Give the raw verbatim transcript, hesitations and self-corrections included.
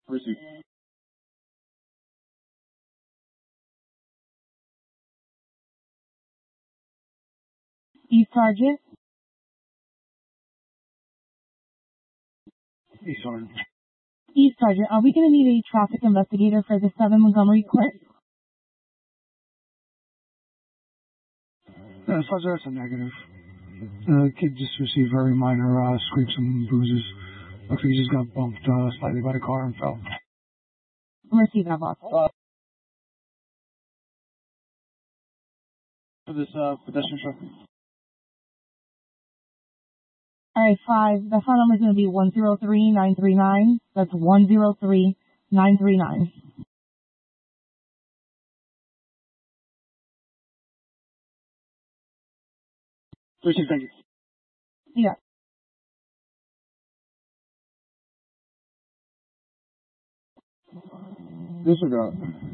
Receive. East Target. East Target. East Target. Are we going to need a traffic investigator for the seven Montgomery Court? Uh, Sergeant, that's a negative. The uh, kid just received very minor uh, scrapes and bruises. Looks like he just got bumped uh, slightly by the car and fell. Receive that, boss. Uh, for this uh, pedestrian truck. All right, five. The phone number is going to be one zero three nine three nine. That's one zero three nine three nine. Receive, thank you. Yeah. Disregard.